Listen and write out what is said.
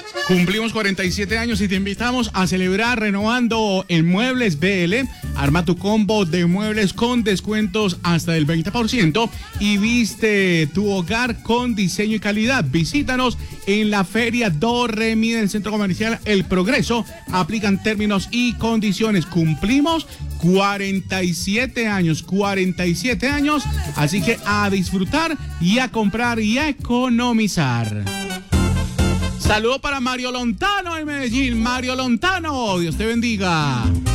Cumplimos 47 años y te invitamos a celebrar renovando en Muebles BL. Arma tu combo de muebles con descuentos hasta del 20% y viste tu hogar con diseño y calidad. Visítanos en la Feria Do Remi del Centro Comercial El Progreso. Aplican términos y condiciones. Cumplimos 47 años, así que a disfrutar y a comprar y a economizar. Saludo para Mario Lontano en Medellín. Mario Lontano, Dios te bendiga.